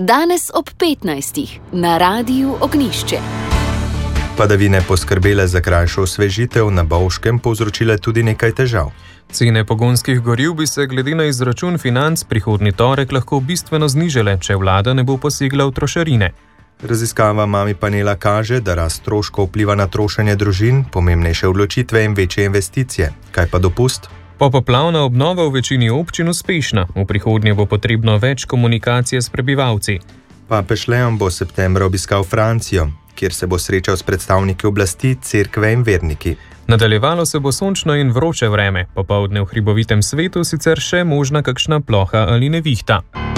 Danes ob 15. na Radiu Ognjišče. Padavine poskrbele za krajšo osvežitev, na Bovškem povzročile tudi nekaj težav. Cene pogonskih goriv bi se glede na izračun financ prihodnji torek lahko bistveno znižale, če vlada ne bo posegla v trošarine. Raziskava Mami panela kaže, da rast stroškov vpliva na trošenje družin, pomembnejše odločitve in večje investicije. Kaj pa dopust? Popoplavna obnova v večini občin uspešna. V prihodnje bo potrebno več komunikacije s prebivalci. Papež Leon bo septembra obiskal Francijo, kjer se bo srečal s predstavniki oblasti, cerkve in verniki. Nadaljevalo se bo sončno in vroče vreme, popoldne v hribovitem svetu sicer še možna kakšna ploha ali nevihta.